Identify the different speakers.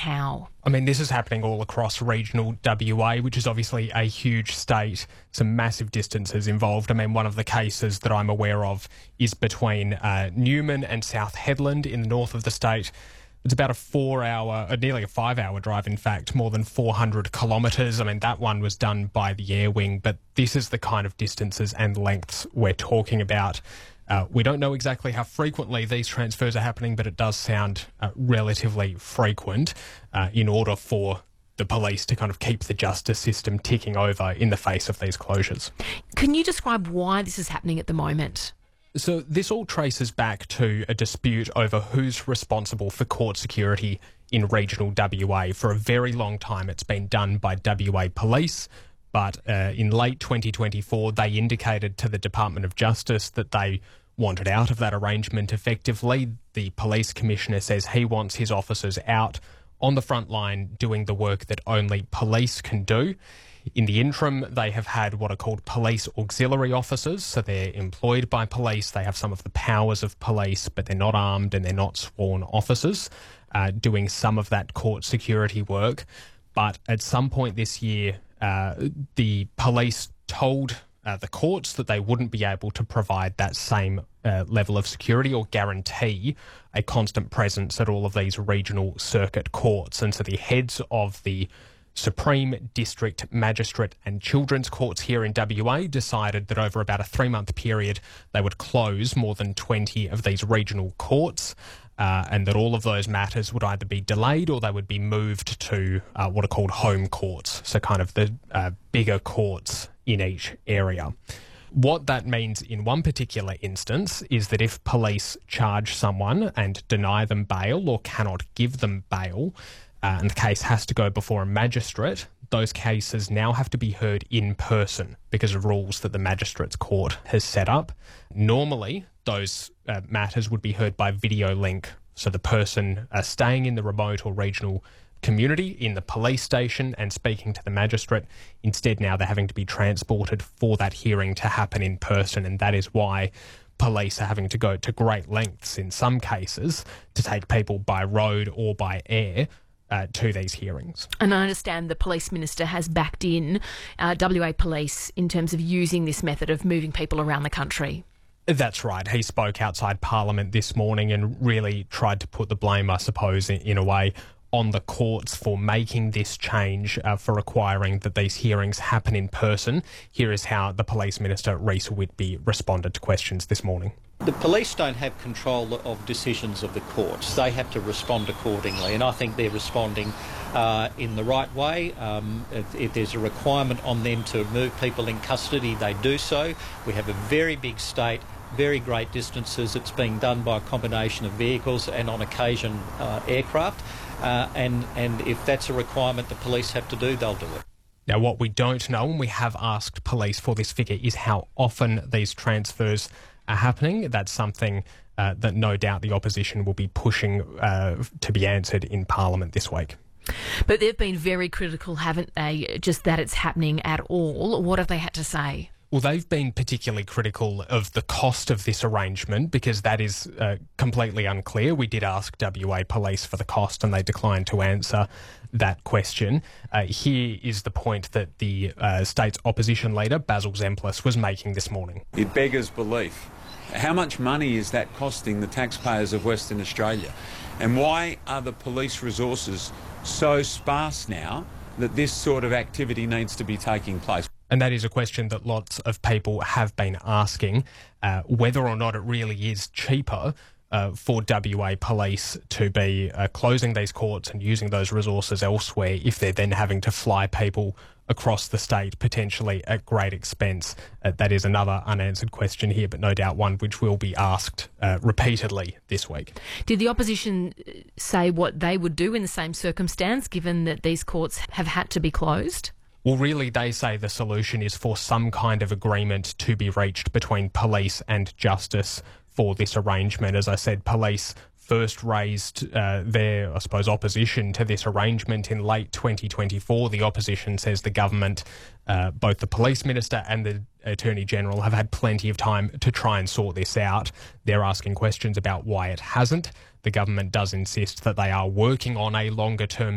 Speaker 1: how?
Speaker 2: I mean, this is happening all across regional WA, which is obviously a huge state, some massive distances involved. I mean, one of the cases that I'm aware of is between Newman and South Hedland in the north of the state. It's about a 4-hour, nearly a 5-hour drive, in fact, more than 400 kilometres. I mean, that one was done by the Air Wing, but this is the kind of distances and lengths we're talking about. We don't know exactly how frequently these transfers are happening, but it does sound relatively frequent in order for the police to kind of keep the justice system ticking over in the face of these closures.
Speaker 1: Can you describe why this is happening at the moment?
Speaker 2: So this all traces back to a dispute over who's responsible for court security in regional WA. For a very long time, it's been done by WA Police, but in late 2024, they indicated to the Department of Justice that they wanted out of that arrangement effectively. The Police Commissioner says he wants his officers out on the front line doing the work that only police can do. In the interim, they have had what are called police auxiliary officers, so they're employed by police, they have some of the powers of police, but they're not armed and they're not sworn officers, doing some of that court security work. But at some point this year, the police told the courts that they wouldn't be able to provide that same level of security or guarantee a constant presence at all of these regional circuit courts. And so the heads of the Supreme, District, Magistrate and Children's Courts here in WA decided that over about a 3-month period they would close more than 20 of these regional courts and that all of those matters would either be delayed or they would be moved to what are called home courts, so kind of the bigger courts in each area. What that means in one particular instance is that if police charge someone and deny them bail or cannot give them bail, and the case has to go before a magistrate, those cases now have to be heard in person because of rules that the Magistrates Court has set up. Normally, those matters would be heard by video link, so the person staying in the remote or regional community in the police station and speaking to the magistrate. Instead, now they're having to be transported for that hearing to happen in person, and that is why police are having to go to great lengths in some cases to take people by road or by air to these hearings.
Speaker 1: And I understand the Police Minister has backed in WA Police in terms of using this method of moving people around the country.
Speaker 2: That's right. He spoke outside Parliament this morning and really tried to put the blame, I suppose, in a way, on the courts for making this change, for requiring that these hearings happen in person. Here is how the Police Minister, Rhys Whitby, responded to questions this morning.
Speaker 3: The police don't have control of decisions of the courts. They have to respond accordingly, and I think they're responding in the right way. If there's a requirement on them to move people in custody, they do so. We have a very big state, very great distances. It's being done by a combination of vehicles and on occasion aircraft. And if that's a requirement the police have to do, they'll do it.
Speaker 2: Now, what we don't know, and we have asked police for this figure, is how often these transfers are happening. That's something that no doubt the opposition will be pushing to be answered in Parliament this week.
Speaker 1: But they've been very critical, haven't they, just that it's happening at all? What have they had to say?
Speaker 2: Well, they've been particularly critical of the cost of this arrangement because that is completely unclear. We did ask WA Police for the cost and they declined to answer that question. Here is the point that the state's opposition leader, Basil Zemplis, was making this morning.
Speaker 4: It beggars belief. How much money is that costing the taxpayers of Western Australia? And why are the police resources so sparse now that this sort of activity needs to be taking place?
Speaker 2: And that is a question that lots of people have been asking, whether or not it really is cheaper for WA Police to be closing these courts and using those resources elsewhere if they're then having to fly people across the state, potentially at great expense. That is another unanswered question here, but no doubt one which will be asked repeatedly this week.
Speaker 1: Did the opposition say what they would do in the same circumstance, given that these courts have had to be closed?
Speaker 2: Well, really, they say the solution is for some kind of agreement to be reached between police and justice for this arrangement. As I said, police first raised their, I suppose, opposition to this arrangement in late 2024. The opposition says the government, both the Police Minister and the Attorney General, have had plenty of time to try and sort this out. They're asking questions about why it hasn't. The government does insist that they are working on a longer-term